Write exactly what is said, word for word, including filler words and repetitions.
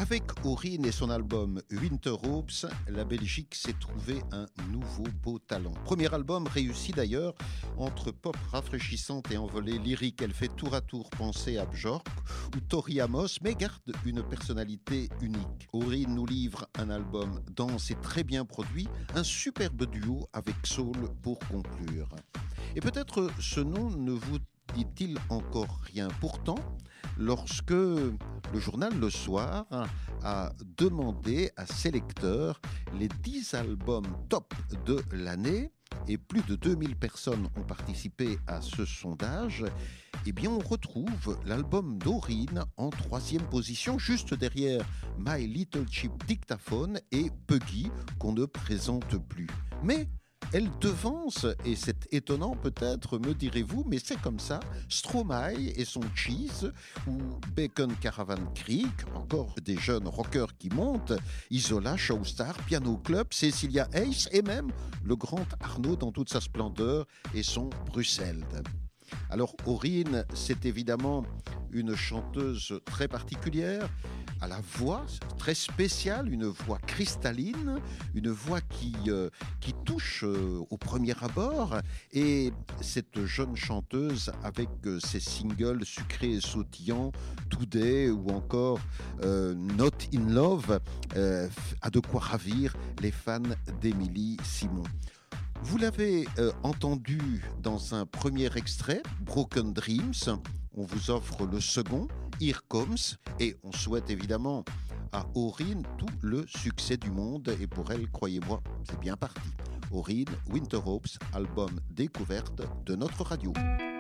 Avec Aurine et son album Winter Hopes, la Belgique s'est trouvé un nouveau beau talent. Premier album réussi d'ailleurs, entre pop rafraîchissante et envolée lyrique, elle fait tour à tour penser à Björk ou Tori Amos, mais garde une personnalité unique. Aurine nous livre un album dense et très bien produit, un superbe duo avec Soul pour conclure. Et peut-être ce nom ne vous dit-il encore rien. Pourtant, lorsque le journal Le Soir a demandé à ses lecteurs les dix albums top de l'année, et plus de deux mille personnes ont participé à ce sondage, eh bien on retrouve l'album d'Aurine en troisième position, juste derrière My Little Cheap Dictaphone et Puggy, qu'on ne présente plus. Mais elle devance, et c'est étonnant peut-être, me direz-vous, mais c'est comme ça, Stromae et son Cheese, ou Bacon Caravan Creek, encore des jeunes rockers qui montent, Isola, Showstar, Piano Club, Cecilia Hayes, et même le grand Arnaud dans toute sa splendeur et son Bruxelles. Alors Aurine, c'est évidemment une chanteuse très particulière, à la voix très spéciale, une voix cristalline, une voix qui, euh, qui touche euh, au premier abord. Et cette jeune chanteuse, avec euh, ses singles sucrés et sautillants, Today ou encore euh, Not in Love, euh, a de quoi ravir les fans d'Émilie Simon. Vous l'avez euh, entendu dans un premier extrait, Broken Dreams. On vous offre le second, Here Comes, et on souhaite évidemment à Aurine tout le succès du monde. Et pour elle, croyez-moi, c'est bien parti. Aurine, Winter Hopes, album découverte de notre radio.